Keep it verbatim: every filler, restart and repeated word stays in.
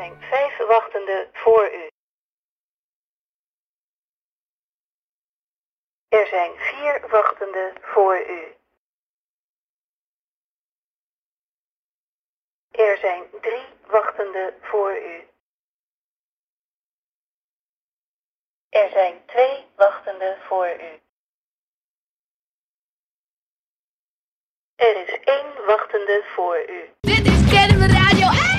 zijn vijf wachtenden voor u. Er zijn vier wachtenden voor u. Er zijn drie wachtenden voor u. Er zijn twee wachtenden voor u. Er is één wachtende voor u. Dit is Kennemer Radio.